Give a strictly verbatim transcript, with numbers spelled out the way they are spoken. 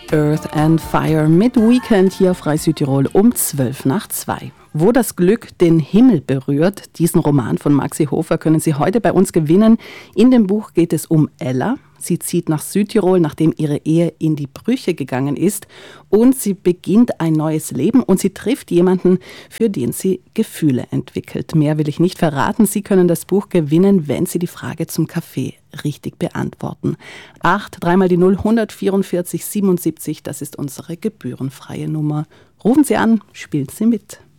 Earth and Fire mit Weekend hier auf Rai Südtirol um zwölf nach zwei. Wo das Glück den Himmel berührt, diesen Roman von Maxi Hofer können Sie heute bei uns gewinnen. In dem Buch geht es um Ella. Sie zieht nach Südtirol, nachdem ihre Ehe in die Brüche gegangen ist. Und sie beginnt ein neues Leben und sie trifft jemanden, für den sie Gefühle entwickelt. Mehr will ich nicht verraten. Sie können das Buch gewinnen, wenn Sie die Frage zum Kaffee richtig beantworten. acht, dreimal die null, hundertvierundvierzig, siebenundsiebzig, das ist unsere gebührenfreie Nummer. Rufen Sie an, spielen Sie mit.